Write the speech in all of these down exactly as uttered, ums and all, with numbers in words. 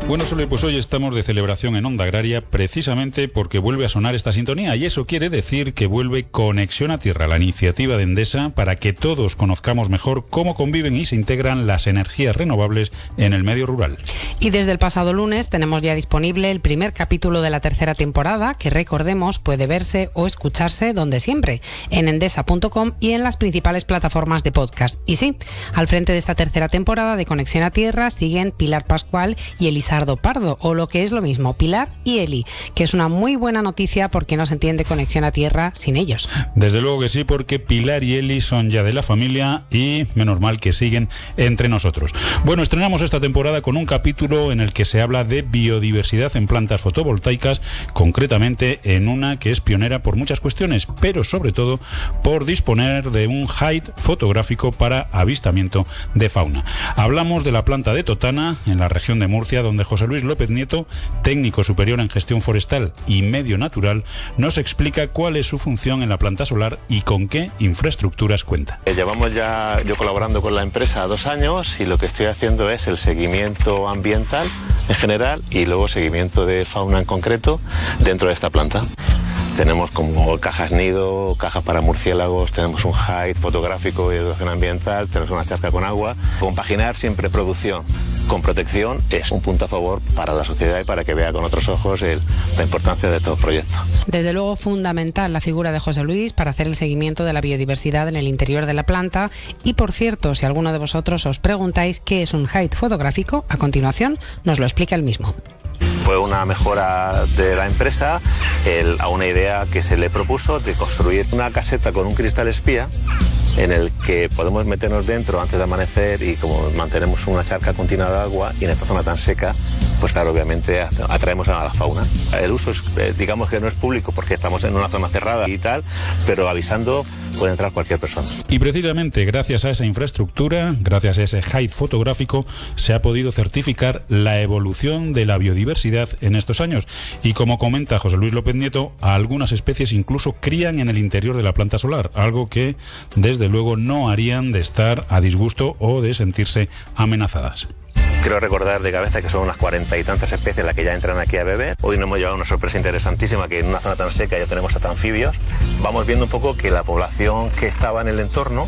Bueno, Sole, pues hoy estamos de celebración en Onda Agraria precisamente porque vuelve a sonar esta sintonía y eso quiere decir que vuelve Conexión a Tierra, la iniciativa de Endesa para que todos conozcamos mejor cómo conviven y se integran las energías renovables en el medio rural. Y desde el pasado lunes tenemos ya disponible el primer capítulo de la tercera temporada que, recordemos, puede verse o escucharse donde siempre, en endesa punto com y en las principales plataformas de podcast. Y sí, al frente de esta tercera temporada de Conexión a Tierra siguen Pilar Pascual y Elisa Pardo, o lo que es lo mismo, Pilar y Eli, que es una muy buena noticia porque no se entiende Conexión a Tierra sin ellos. Desde luego que sí, porque Pilar y Eli son ya de la familia y menos mal que siguen entre nosotros. Bueno, estrenamos esta temporada con un capítulo en el que se habla de biodiversidad en plantas fotovoltaicas, concretamente en una que es pionera por muchas cuestiones, pero sobre todo por disponer de un height fotográfico para avistamiento de fauna. Hablamos de la planta de Totana, en la región de Murcia, donde José Luis López Nieto, técnico superior en gestión forestal y medio natural, nos explica cuál es su función en la planta solar y con qué infraestructuras cuenta. Llevamos ya yo colaborando con la empresa dos años y lo que estoy haciendo es el seguimiento ambiental en general y luego seguimiento de fauna en concreto dentro de esta planta. Tenemos como cajas nido, cajas para murciélagos, tenemos un height fotográfico y educación ambiental, tenemos una charca con agua. Compaginar siempre producción con protección es un punto a favor para la sociedad y para que vea con otros ojos el, la importancia de todo proyecto. Desde luego fundamental la figura de José Luis para hacer el seguimiento de la biodiversidad en el interior de la planta. Y por cierto, si alguno de vosotros os preguntáis qué es un height fotográfico, a continuación nos lo explica él mismo. Fue una mejora de la empresa el, a una idea que se le propuso de construir una caseta con un cristal espía en el que podemos meternos dentro antes de amanecer y como mantenemos una charca continua de agua y en esta zona tan seca, pues claro, obviamente atraemos a la fauna. El uso es, digamos que no es público porque estamos en una zona cerrada y tal, pero avisando puede entrar cualquier persona. Y precisamente gracias a esa infraestructura, gracias a ese height fotográfico, se ha podido certificar la evolución de la biodiversidad en estos años. Y como comenta José Luis López Nieto, algunas especies incluso crían en el interior de la planta solar, algo que desde luego no harían de estar a disgusto o de sentirse amenazadas. Creo recordar de cabeza que son unas cuarenta y tantas especies las que ya entran aquí a beber. Hoy nos hemos llevado una sorpresa interesantísima, que en una zona tan seca ya tenemos hasta anfibios. Vamos viendo un poco que la población que estaba en el entorno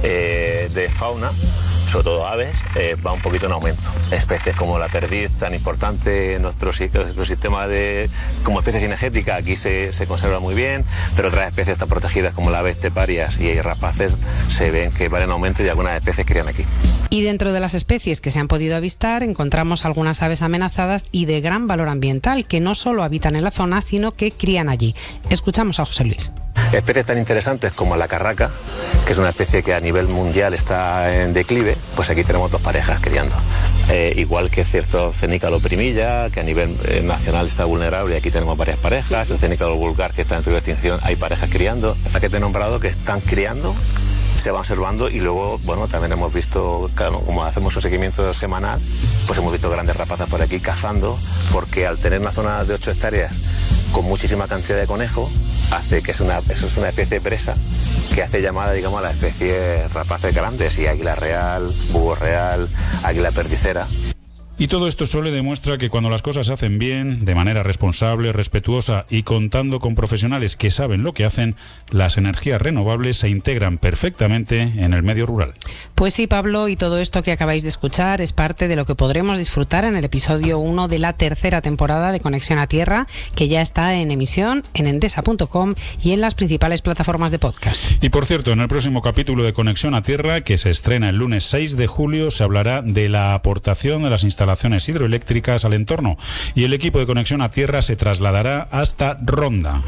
eh, de fauna, sobre todo aves, eh, va un poquito en aumento. Especies como la perdiz, tan importante en nuestro ecosistema de, como especie cinegética, aquí se, se conserva muy bien, pero otras especies tan protegidas como las aves teparias y rapaces se ven que van en aumento y algunas especies crían aquí. Y dentro de las especies que se han podido avistar encontramos algunas aves amenazadas y de gran valor ambiental que no solo habitan en la zona sino que crían allí. Escuchamos a José Luis. Especies tan interesantes como la carraca, que es una especie que a nivel mundial está en declive, pues aquí tenemos dos parejas criando. Eh, igual que cierto cenícalo primilla, que a nivel eh, nacional está vulnerable, y aquí tenemos varias parejas. El cenícalo vulgar, que está en peligro de extinción, hay parejas criando. Esta que te he nombrado, que están criando, se va observando y luego, bueno, también hemos visto, como hacemos un seguimiento semanal, pues hemos visto grandes rapazas por aquí cazando, porque al tener una zona de ocho hectáreas con muchísima cantidad de conejo, hace que es una, eso es una especie de presa que hace llamada, digamos, a las especies rapaces grandes, y águila real, búho real, águila perdicera. Y todo esto solo demuestra que cuando las cosas se hacen bien, de manera responsable, respetuosa y contando con profesionales que saben lo que hacen, las energías renovables se integran perfectamente en el medio rural. Pues sí, Pablo, y todo esto que acabáis de escuchar es parte de lo que podremos disfrutar en el episodio uno de la tercera temporada de Conexión a Tierra, que ya está en emisión en endesa punto com y en las principales plataformas de podcast. Y por cierto, en el próximo capítulo de Conexión a Tierra, que se estrena el lunes seis de julio, se hablará de la aportación de las instalaciones hidroeléctricas al entorno y el equipo de Conexión a Tierra se trasladará hasta Ronda.